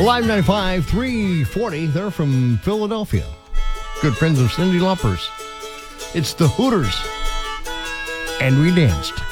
Live 95, 340. They're from Philadelphia. Good friends of Cyndi Lauper's. It's the Hooters. And we danced.